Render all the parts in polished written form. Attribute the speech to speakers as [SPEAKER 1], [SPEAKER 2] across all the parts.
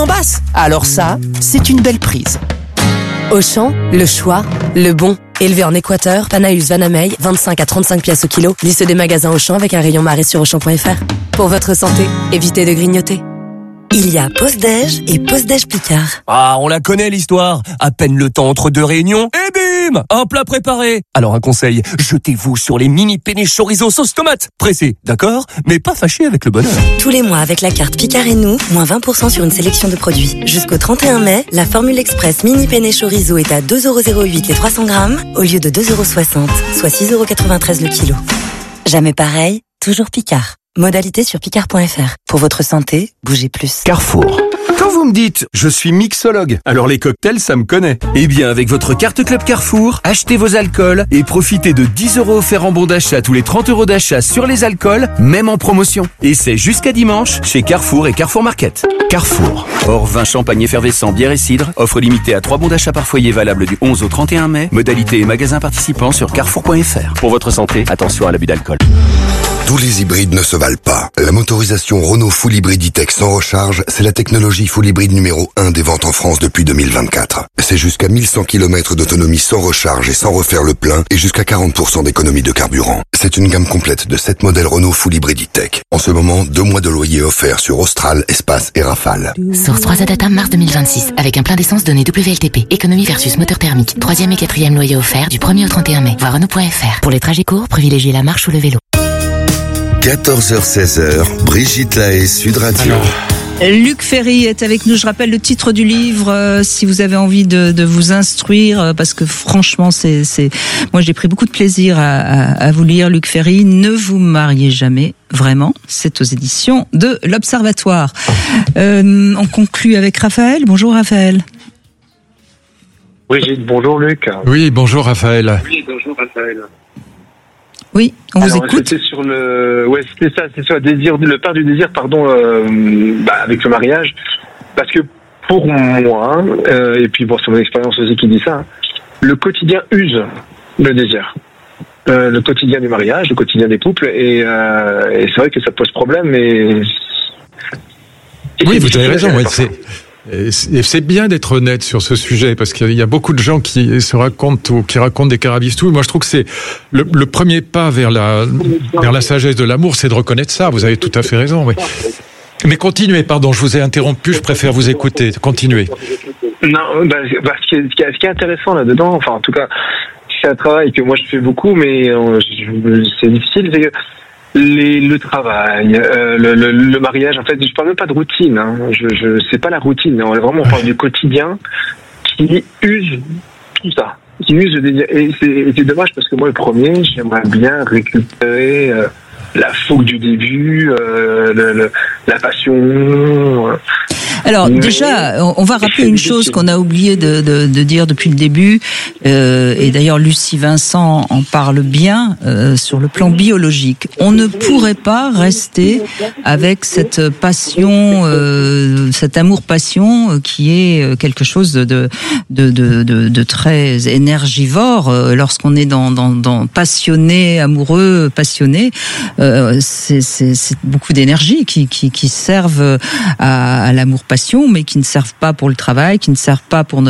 [SPEAKER 1] en basse. Alors ça, c'est une belle prise.
[SPEAKER 2] Auchan, le choix, le bon. Élevé en Équateur, Panaeus Vanamey, 25 à 35 pièces au kilo. Liste des magasins Auchan avec un rayon marée sur Auchan.fr. Pour votre santé, évitez de grignoter. Il y a Pause-Déj et Pause-Déj Picard.
[SPEAKER 1] Ah, on la connaît l'histoire. À peine le temps entre deux réunions, et bim, un plat préparé. Alors un conseil, jetez-vous sur les mini penne chorizo sauce tomate. Pressé, d'accord, mais pas fâché avec le bonheur.
[SPEAKER 2] Tous les mois avec la carte Picard et nous, moins 20% sur une sélection de produits. Jusqu'au 31 mai, la formule express mini penne chorizo est à 2,08€ les 300 grammes au lieu de 2,60€, soit 6,93€ le kilo. Jamais pareil, toujours Picard. Modalité sur picard.fr. Pour votre santé, bougez plus.
[SPEAKER 3] Carrefour. Quand vous me dites « je suis mixologue », alors les cocktails, ça me connaît. Eh bien, avec votre carte Club Carrefour, achetez vos alcools et profitez de 10 € offerts en bon d'achat tous les 30 € d'achat sur les alcools, même en promotion. Et c'est jusqu'à dimanche chez Carrefour et Carrefour Market. Carrefour. Hors vin, champagne effervescent, bière et cidre. Offre limitée à 3 bons d'achat par foyer valable du 11 au 31 mai. Modalité et magasins participants sur carrefour.fr. Pour votre santé, attention à l'abus d'alcool.
[SPEAKER 4] Tous les hybrides ne se valent pas. La motorisation Renault Full Hybrid E-Tech sans recharge, c'est la technologie Full Hybrid numéro 1 des ventes en France depuis 2024. C'est jusqu'à 1100 km d'autonomie sans recharge et sans refaire le plein et jusqu'à 40% d'économie de carburant. C'est une gamme complète de 7 modèles Renault Full Hybrid E-Tech. En ce moment, 2 mois de loyer offerts sur Austral, Espace et Rafale.
[SPEAKER 5] Source 3 Adata mars 2026 avec un plein d'essence donné WLTP. Économie versus moteur thermique. 3e et 4e loyer offert du 1er au 31 mai. Voir Renault.fr. Pour les trajets courts, privilégiez la marche ou le vélo.
[SPEAKER 4] 14h-16h, Brigitte Lahaie, Sud Radio.
[SPEAKER 6] Luc Ferry est avec nous. Je rappelle le titre du livre, si vous avez envie de vous instruire, parce que franchement, moi j'ai pris beaucoup de plaisir à vous lire, Luc Ferry. Ne vous mariez jamais, vraiment. C'est aux éditions de l'Observatoire. On conclut avec Raphaël. Bonjour Raphaël.
[SPEAKER 7] Brigitte, bonjour Luc.
[SPEAKER 8] Oui, bonjour Raphaël.
[SPEAKER 6] Oui, on vous écoute.
[SPEAKER 7] C'était sur c'était sur le part du désir, avec le mariage, parce que pour moi, et puis bon, c'est mon expérience aussi qui dit ça, le quotidien use le désir, le quotidien du mariage, le quotidien des couples, et c'est vrai que ça pose problème.
[SPEAKER 8] Oui, vous avez raison. Et c'est bien d'être honnête sur ce sujet, parce qu'il y a beaucoup de gens qui se racontent ou qui racontent des carabistouilles. Moi, je trouve que c'est le premier pas vers la sagesse de l'amour, c'est de reconnaître ça. Vous avez tout à fait raison, oui. Mais continuez, pardon, je vous ai interrompu, je préfère vous écouter. Continuez.
[SPEAKER 7] Non, ce qui est intéressant là-dedans, enfin, en tout cas, c'est un travail que moi je fais beaucoup, mais c'est difficile, c'est que le travail, le mariage, en fait, je parle même pas de routine, hein. C'est pas la routine, on parle du quotidien qui use tout ça, qui use le désir. Et c'est dommage parce que moi, le premier, j'aimerais bien récupérer la fougue du début, la passion.
[SPEAKER 6] Alors déjà, on va rappeler une chose qu'on a oublié de dire depuis le début, et d'ailleurs Lucie Vincent en parle bien sur le plan biologique. On ne pourrait pas rester avec cette passion, cet amour-passion qui est quelque chose de très énergivore. Lorsqu'on est dans passionné, amoureux, passionné, c'est beaucoup d'énergie qui servent à l'amour-passion, mais qui ne servent pas pour le travail, qui ne servent pas pour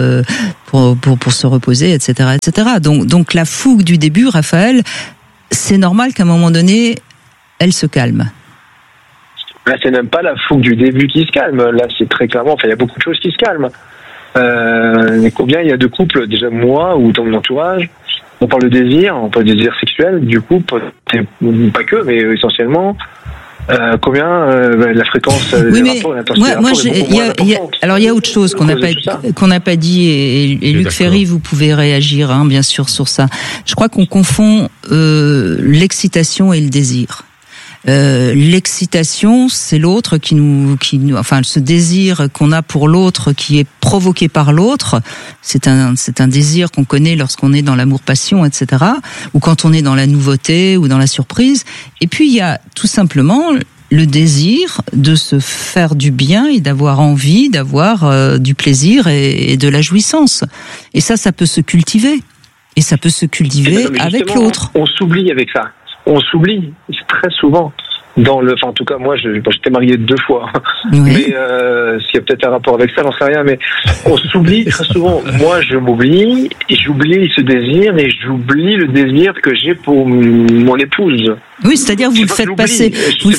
[SPEAKER 6] pour se reposer, etc., etc. Donc la fougue du début, Raphaël, c'est normal qu'à un moment donné, elle se calme.
[SPEAKER 7] Là, c'est même pas la fougue du début qui se calme. Là, c'est très clairement, il y a beaucoup de choses qui se calment. Combien il y a de couples, déjà moi ou dans mon entourage, on parle de désir, on parle de désir sexuel, du coup, pas que, mais essentiellement. Combien la fréquence des rapports et l'intensité.
[SPEAKER 6] Alors il y a autre chose qu'on n'a pas dit et Luc Ferry, vous pouvez réagir bien sûr sur ça. Je crois qu'on confond l'excitation et le désir. L'excitation, c'est l'autre qui nous, enfin, ce désir qu'on a pour l'autre, qui est provoqué par l'autre, c'est un désir qu'on connaît lorsqu'on est dans l'amour-passion, etc., ou quand on est dans la nouveauté ou dans la surprise. Et puis il y a tout simplement le désir de se faire du bien et d'avoir envie, d'avoir du plaisir et de la jouissance. Et ça peut se cultiver. Et ça peut se cultiver avec l'autre.
[SPEAKER 7] On s'oublie avec ça. On s'oublie très souvent. enfin, en tout cas, moi, j'étais marié 2 fois.
[SPEAKER 6] Oui.
[SPEAKER 7] Mais s'il y a peut-être un rapport avec ça, j'en sais rien. Mais on s'oublie très souvent. Moi, je m'oublie, et j'oublie ce désir, et j'oublie le désir que j'ai pour mon épouse.
[SPEAKER 6] Oui, c'est-à-dire vous le faites passer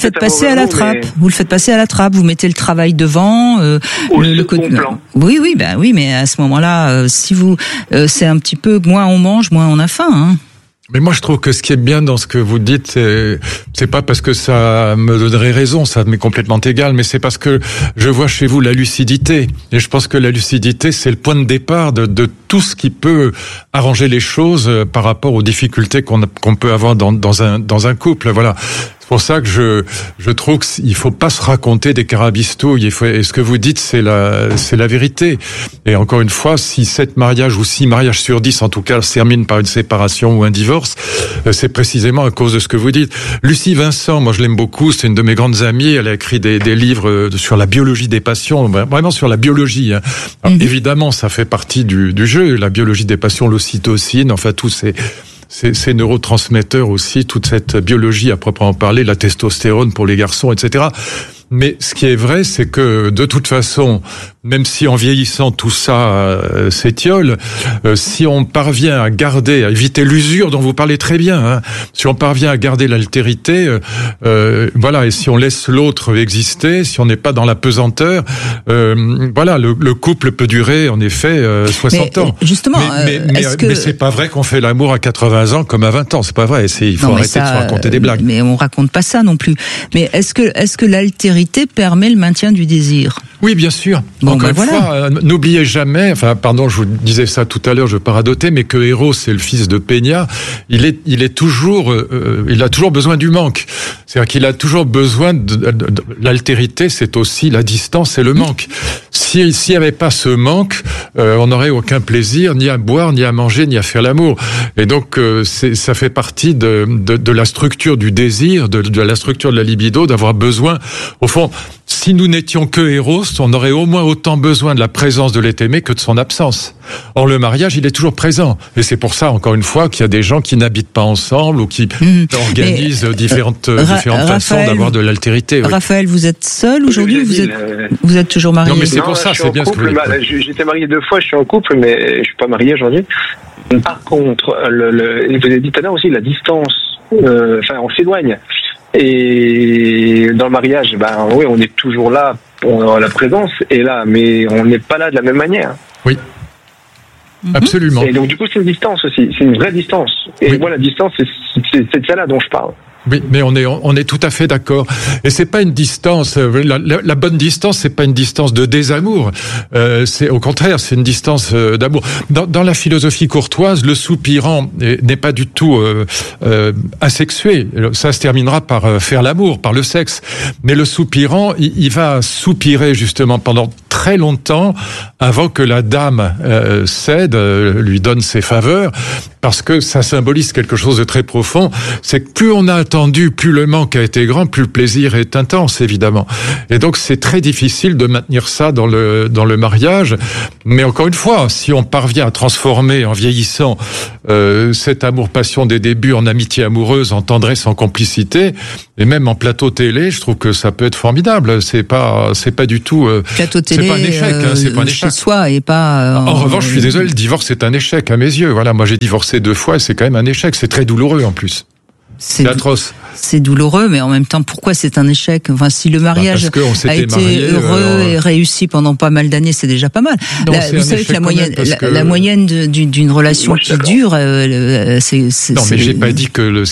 [SPEAKER 6] à la trappe. Mais... Vous le faites passer à la trappe. Vous mettez le travail devant. Le
[SPEAKER 7] plan.
[SPEAKER 6] Oui, mais à ce moment-là, si vous, c'est un petit peu moins on mange, moins on a faim. Hein.
[SPEAKER 8] Mais moi, je trouve que ce qui est bien dans ce que vous dites, c'est pas parce que ça me donnerait raison, ça m'est complètement égal, mais c'est parce que je vois chez vous la lucidité. Et je pense que la lucidité, c'est le point de départ de tout ce qui peut arranger les choses par rapport aux difficultés qu'on peut avoir dans un couple. Voilà. C'est pour ça que je trouve qu'il faut pas se raconter des carabistouilles. Et ce que vous dites, c'est la vérité. Et encore une fois, si 7 mariages ou 6 mariages sur 10, en tout cas, se terminent par une séparation ou un divorce, c'est précisément à cause de ce que vous dites. Lucie Vincent, moi je l'aime beaucoup, c'est une de mes grandes amies. Elle a écrit des livres sur la biologie des passions, vraiment sur la biologie. Hein. Alors, évidemment, ça fait partie du jeu, la biologie des passions, l'ocytocine, enfin tous ces neurotransmetteurs aussi, toute cette biologie à proprement parler, la testostérone pour les garçons, etc. Mais ce qui est vrai, c'est que de toute façon, même si en vieillissant tout ça s'étiole, si on parvient à éviter l'usure dont vous parlez très bien, hein, si on parvient à garder l'altérité, voilà, et si on laisse l'autre exister, si on n'est pas dans la pesanteur, voilà, le couple peut durer en effet 60 ans.
[SPEAKER 6] Justement,
[SPEAKER 8] mais c'est pas vrai qu'on fait l'amour à 80 ans comme à 20 ans, c'est pas vrai. Il faut arrêter de se raconter des blagues.
[SPEAKER 6] Mais on raconte pas ça non plus. Mais est-ce que l'altérité permet le maintien du désir?
[SPEAKER 8] Oui, bien sûr. Encore une fois, n'oubliez jamais, je vous disais ça tout à l'heure, je paradotais, mais que Eros, c'est le fils de Peña, il a toujours besoin du manque. C'est-à-dire qu'il a toujours besoin de l'altérité, c'est aussi la distance et le manque. S'il n'y avait pas ce manque, on n'aurait aucun plaisir, ni à boire, ni à manger, ni à faire l'amour. Et donc, ça fait partie de la structure du désir, de la structure de la libido, d'avoir besoin, au fond, si nous n'étions que Eros, on aurait au moins autant besoin de la présence de l'être aimé que de son absence. Or, le mariage, il est toujours présent. Et c'est pour ça, encore une fois, qu'il y a des gens qui n'habitent pas ensemble ou qui organisent différentes façons d'avoir de l'altérité. Oui.
[SPEAKER 6] Raphaël, vous êtes seul aujourd'hui ou vous êtes toujours marié?
[SPEAKER 8] Non, mais c'est pour ça, c'est bien ce que vous dites.
[SPEAKER 7] J'étais marié 2 fois, je suis en couple, mais je suis pas marié aujourd'hui. Par contre, vous avez dit tout à l'heure aussi, la distance, on s'éloigne. Et dans le mariage, oui, on est toujours là, la présence est là, mais on n'est pas là de la même manière.
[SPEAKER 8] Oui. Absolument.
[SPEAKER 7] Et donc du coup, c'est une distance aussi, c'est une vraie distance. Et moi, la distance, c'est de ça-là dont je parle.
[SPEAKER 8] Oui, mais on est tout à fait d'accord. Et c'est pas une distance. La bonne distance, c'est pas une distance de désamour. C'est au contraire, c'est une distance d'amour. Dans la philosophie courtoise, le soupirant n'est pas du tout asexué. Ça se terminera par faire l'amour, par le sexe. Mais le soupirant, il va soupirer justement pendant très longtemps avant que la dame cède, lui donne ses faveurs, parce que ça symbolise quelque chose de très profond. C'est que plus on a attendu, plus le manque a été grand, plus le plaisir est intense, évidemment. Et donc c'est très difficile de maintenir ça dans le mariage. Mais encore une fois, si on parvient à transformer en vieillissant cet amour-passion des débuts en amitié amoureuse, en tendresse, en complicité, et même en plateau télé, je trouve que ça peut être formidable. C'est pas du tout.
[SPEAKER 6] Plateau télé.
[SPEAKER 8] C'est pas un échec. C'est pas un échec.
[SPEAKER 6] Chez soi et pas.
[SPEAKER 8] En revanche, je suis désolé, le divorce c'est un échec à mes yeux. Voilà, moi j'ai divorcé 2 fois et c'est quand même un échec. C'est très douloureux en plus. C'est atroce.
[SPEAKER 6] C'est douloureux, mais en même temps, pourquoi c'est un échec? Enfin, si le mariage a été heureux et réussi pendant pas mal d'années, c'est déjà pas mal.
[SPEAKER 8] Non,
[SPEAKER 6] vous savez que la moyenne d'une relation qui dure, c'est.
[SPEAKER 8] Non, mais j'ai pas dit que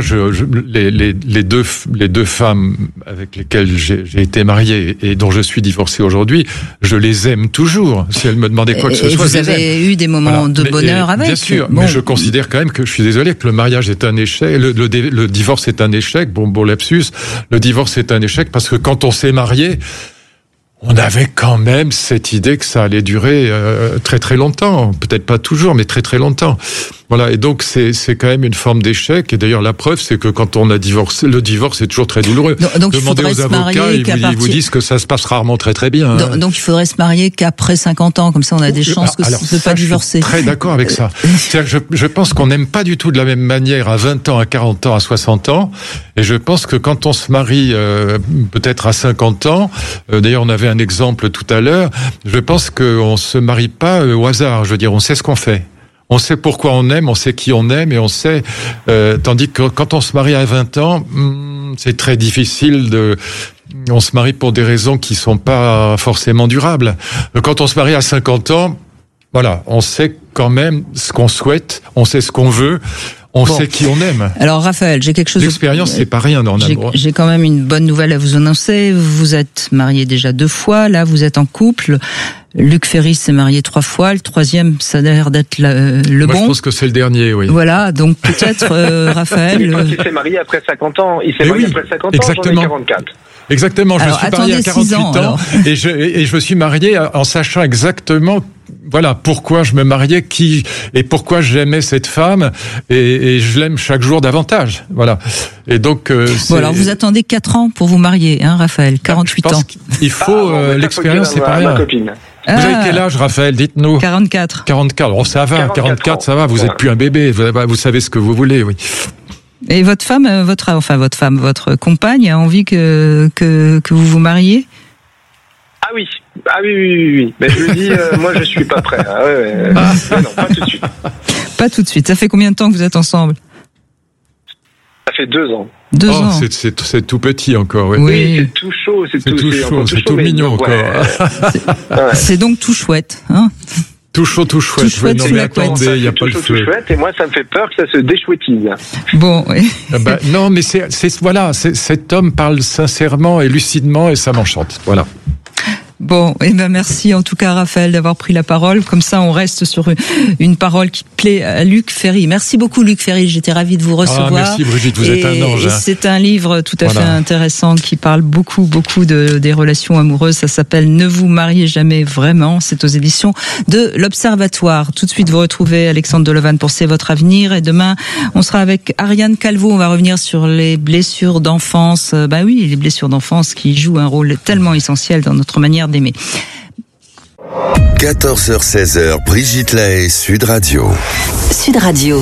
[SPEAKER 8] les deux femmes avec lesquelles j'ai été marié et dont je suis divorcé aujourd'hui, je les aime toujours. Si elles me demandaient quoi que ce soit,
[SPEAKER 6] vous avez eu des moments de bonheur avec.
[SPEAKER 8] Bien sûr, mais je considère quand même que je suis désolé que le mariage est un échec, le divorce est un échec, bon lapsus, le divorce est un échec parce que quand on s'est marié, on avait quand même cette idée que ça allait durer très très longtemps, peut-être pas toujours, mais très très longtemps. Voilà, et donc c'est quand même une forme d'échec. Et d'ailleurs, la preuve, c'est que quand on a divorcé, le divorce est toujours très douloureux.
[SPEAKER 6] Donc
[SPEAKER 8] demandez aux avocats, ils vous disent que ça se passe rarement très très bien.
[SPEAKER 6] Donc il faudrait se marier qu'après 50 ans, comme ça on a des chances de ne pas divorcer.
[SPEAKER 8] Je suis très d'accord avec ça. C'est-à-dire que je pense qu'on n'aime pas du tout de la même manière à 20 ans, à 40 ans, à 60 ans. Et je pense que quand on se marie peut-être à 50 ans, d'ailleurs on avait un exemple tout à l'heure, je pense qu'on se marie pas au hasard. Je veux dire, on sait ce qu'on fait. On sait pourquoi on aime, on sait qui on aime, et on sait... tandis que quand on se marie à 20 ans, c'est très difficile de... On se marie pour des raisons qui sont pas forcément durables. Quand on se marie à 50 ans, voilà, on sait quand même ce qu'on souhaite, on sait ce qu'on veut, on sait qui on aime.
[SPEAKER 6] Alors Raphaël, j'ai quelque chose...
[SPEAKER 8] L'expérience, c'est pas rien dans l'amour.
[SPEAKER 6] J'ai quand même une bonne nouvelle à vous annoncer. Vous êtes marié déjà 2 fois, là vous êtes en couple. Luc Ferry s'est marié 3 fois, le 3e, ça a l'air d'être le
[SPEAKER 8] bon.
[SPEAKER 6] Moi,
[SPEAKER 8] je pense que c'est le dernier, oui.
[SPEAKER 6] Voilà, donc peut-être Raphaël...
[SPEAKER 7] Il s'est marié après 50 ans, après 50
[SPEAKER 8] exactement.
[SPEAKER 7] Ans, j'en ai 44.
[SPEAKER 8] Exactement, je me suis marié à 48 ans et je me suis marié en sachant exactement pourquoi je me mariais, et pourquoi j'aimais cette femme, et je l'aime chaque jour davantage. Voilà. Et donc
[SPEAKER 6] alors vous attendez 4 ans pour vous marier, hein, Raphaël, 48 ans.
[SPEAKER 8] Il faut l'expérience, c'est pas rien. Vous avez quel âge, Raphaël? Dites-nous.
[SPEAKER 6] 44.
[SPEAKER 8] 44. Oh, ça va. 44, ça va. Vous êtes plus un bébé. Vous savez ce que vous voulez, oui.
[SPEAKER 6] Et votre femme, votre compagne a envie que vous vous mariez?
[SPEAKER 7] Ah oui. Mais je le dis, moi je suis pas prêt. Non, pas tout de suite.
[SPEAKER 6] Pas tout de suite. Ça fait combien de temps que vous êtes ensemble?
[SPEAKER 7] Ça fait 2 ans.
[SPEAKER 6] 2 ans.
[SPEAKER 8] C'est tout petit encore, oui.
[SPEAKER 7] Oui, c'est tout chaud, c'est
[SPEAKER 8] tout mignon encore.
[SPEAKER 6] C'est donc tout chouette, hein?
[SPEAKER 8] Tout chaud, tout chouette.
[SPEAKER 6] Tout chouette,
[SPEAKER 8] non, mais attendez, il n'y a pas le feu.
[SPEAKER 7] Tout chouette, et moi, ça me fait peur que ça se déchouettise.
[SPEAKER 6] Bon, oui.
[SPEAKER 8] Non, mais cet homme parle sincèrement et lucidement, et ça m'enchante. Voilà.
[SPEAKER 6] Bon, merci en tout cas Raphaël d'avoir pris la parole. Comme ça, on reste sur une parole qui plaît à Luc Ferry. Merci beaucoup Luc Ferry, j'étais ravie de vous recevoir.
[SPEAKER 8] Merci Brigitte, vous êtes un ange.
[SPEAKER 6] C'est un livre tout à fait intéressant qui parle beaucoup des relations amoureuses. Ça s'appelle Ne vous mariez jamais vraiment. C'est aux éditions de l'Observatoire. Tout de suite, vous retrouvez Alexandre Delevanne pour C'est votre avenir. Et demain, on sera avec Ariane Calvo. On va revenir sur les blessures d'enfance. Oui, les blessures d'enfance qui jouent un rôle tellement essentiel dans notre manière d'aimer.
[SPEAKER 4] 14h-16h, Brigitte Lahaie, Sud Radio.
[SPEAKER 2] Sud Radio.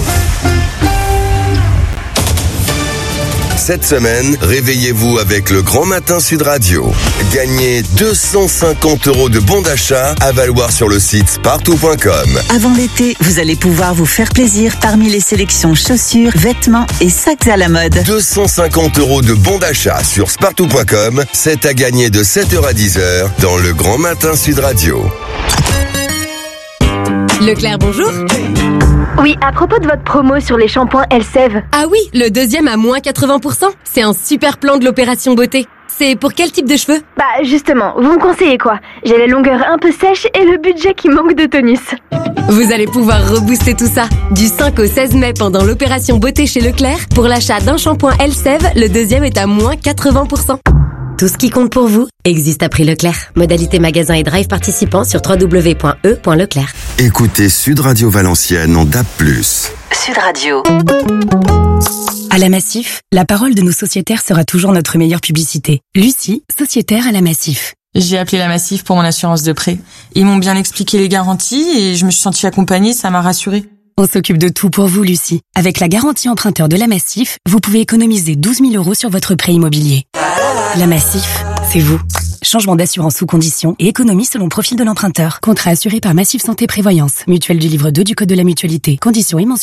[SPEAKER 4] Cette semaine, réveillez-vous avec le Grand Matin Sud Radio. Gagnez 250 € de bons d'achat à valoir sur le site spartou.com.
[SPEAKER 9] Avant l'été, vous allez pouvoir vous faire plaisir parmi les sélections chaussures, vêtements et sacs à la mode.
[SPEAKER 4] 250 € de bons d'achat sur spartou.com. C'est à gagner de 7h à 10h dans le Grand Matin Sud Radio.
[SPEAKER 10] Leclerc, bonjour.
[SPEAKER 11] Oui, à propos de votre promo sur les shampoings Elseve.
[SPEAKER 10] Ah oui, le 2e à moins 80%. C'est un super plan de l'opération beauté. C'est pour quel type de cheveux?
[SPEAKER 11] Justement, vous me conseillez quoi? J'ai la longueur un peu sèche et le budget qui manque de tonus.
[SPEAKER 10] Vous allez pouvoir rebooster tout ça. Du 5 au 16 mai pendant l'opération beauté chez Leclerc, pour l'achat d'un shampoing Elseve, le 2e est à moins 80%.
[SPEAKER 12] Tout ce qui compte pour vous existe à prix Leclerc. Modalité magasin et drive participants sur www.e.leclerc.
[SPEAKER 4] Écoutez Sud Radio Valenciennes en DAB+.
[SPEAKER 2] Sud Radio.
[SPEAKER 13] À la Massif, la parole de nos sociétaires sera toujours notre meilleure publicité. Lucie, sociétaire à la Massif.
[SPEAKER 14] J'ai appelé la Massif pour mon assurance de prêt. Ils m'ont bien expliqué les garanties et je me suis sentie accompagnée, ça m'a rassurée.
[SPEAKER 13] On s'occupe de tout pour vous, Lucie. Avec la garantie emprunteur de la Massif, vous pouvez économiser 12 000 € sur votre prêt immobilier. La Massif, c'est vous. Changement d'assurance sous conditions et économie selon profil de l'emprunteur. Contrat assuré par Massif Santé Prévoyance. Mutuelle du livre 2 du Code de la Mutualité. Conditions et mentions.